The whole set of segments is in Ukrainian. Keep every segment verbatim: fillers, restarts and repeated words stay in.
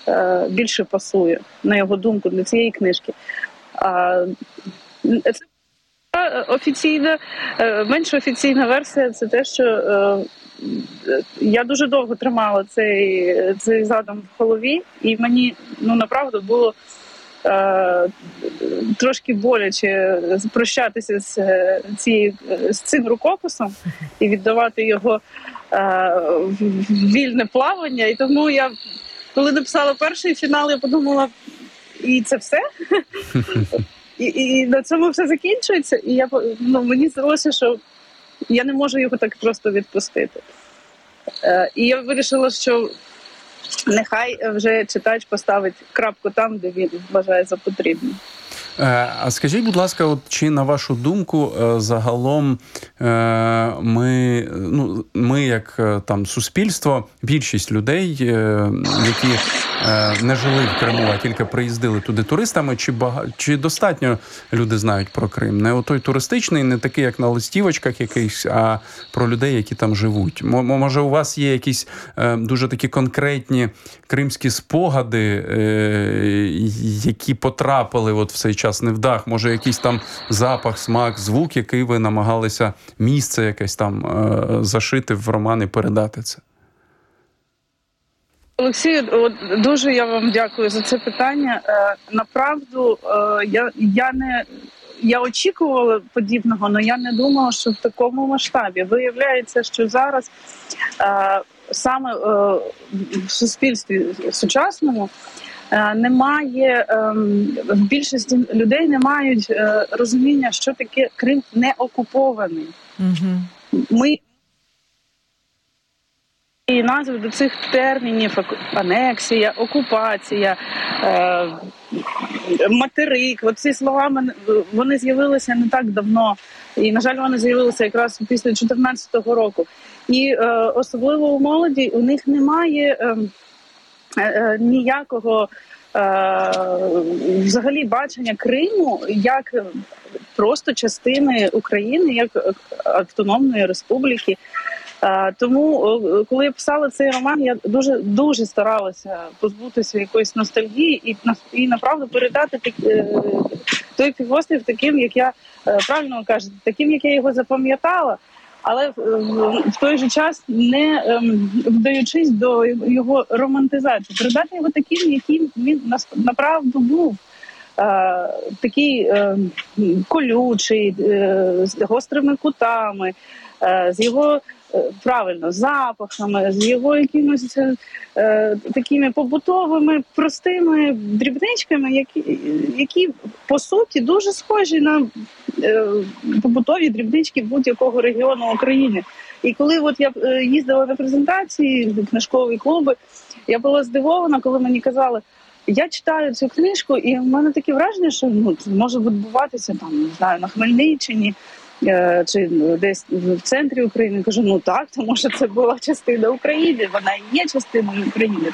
е, більше пасує, на його думку, для цієї книжки. А, це офіційна, е, менш офіційна версія – це те, що е, я дуже довго тримала цей, цей задум в голові, і мені, ну, направду було е, трошки боляче прощатися з, цією, з цим рукописом і віддавати його е, в вільне плавання. І тому я, коли написала перший фінал, я подумала, і це все? І, і на цьому все закінчується. І я, ну, мені здалося, що я не можу його так просто відпустити. Е, і я вирішила, що нехай вже читач поставить крапку там, де він вважає за потрібне. А скажіть, будь ласка, от чи на вашу думку загалом ми, ну, ми як там суспільство, більшість людей, які не жили в Криму, а тільки приїздили туди туристами, чи бага... чи достатньо люди знають про Крим? Не отой туристичний, не такий, як на листівочках якийсь, а про людей, які там живуть. М- може, у вас є якісь е, дуже такі конкретні кримські спогади, е, які потрапили от в цей час не в дах? Може, якийсь там запах, смак, звук, який ви намагалися, місце якесь там е, зашити в роман і передати це? Олексію, от дуже я вам дякую за це питання. Е, направду, е, я, я не я очікувала подібного, але я не думала, що в такому масштабі. Виявляється, що зараз е, саме е, в суспільстві сучасному е, немає, е, в більшості людей не мають е, розуміння, що таке Крим не окупований. Угу. Ми І назви до цих термінів: анексія, окупація, е, материк. Оці слова вони з'явилися не так давно. І, на жаль, вони з'явилися якраз після дві тисячі чотирнадцятого року. І е, особливо у молоді у них немає е, е, ніякого е, взагалі бачення Криму як просто частини України, як автономної республіки. Тому, коли я писала цей роман, я дуже дуже старалася позбутися якоїсь ностальгії і і направду передати той півострів таким, як я правильно кажу, таким, як я його запам'ятала, але в той же час не вдаючись до його романтизації, передати його таким, яким він направду був. Такий колючий, з гострими кутами, з його правильно, запахами, з його якимось е, такими побутовими, простими дрібничками, які, які по суті дуже схожі на е, побутові дрібнички будь-якого регіону України. І коли от я їздила на презентації в книжкові клуби, я була здивована, коли мені казали, я читаю цю книжку, і в мене таке враження, що, ну, це може відбуватися там, не знаю, на Хмельниччині, чи десь в центрі України. Кажу, ну так, тому що це була частина України, вона і є частиною України.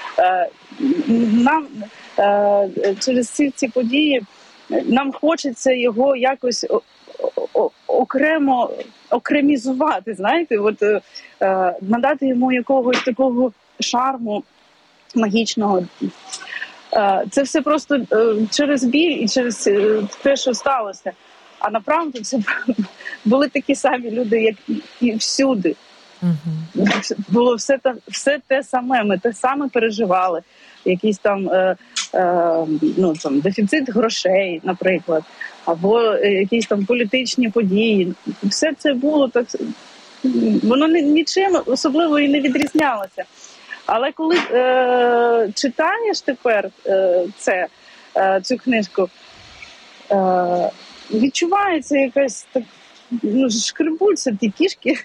Нам через ці, ці події нам хочеться його якось окремо окремізувати, знаєте, от надати йому якогось такого шарму магічного. Це все просто через біль і через те, що сталося. А направду це були такі самі люди, як і всюди. Uh-huh. Було все те, все те саме, ми те саме переживали. Якийсь там, е, е, ну, там дефіцит грошей, наприклад, або якісь там політичні події. Все це було так, воно нічим особливо і не відрізнялося. Але коли е, читаєш тепер е, це, е, цю книжку, е, відчувається якась так, ну, шкребуться ті кішки.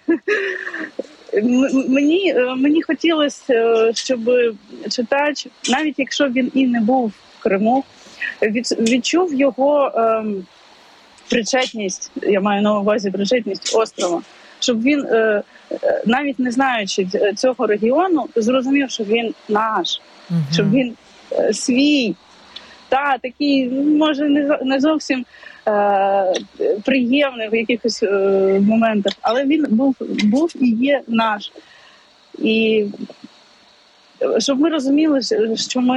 Мені, мені хотілося, щоб читач, навіть якщо він і не був в Криму, відчув його ем, причетність, я маю на увазі причетність острова, щоб він, е, навіть не знаючи цього регіону, зрозумів, що він наш, угу. Щоб він е, свій. Та, такий, може, не зовсім е, приємний в якихось е, моментах, але він був, був і є наш. І щоб ми розуміли, що ми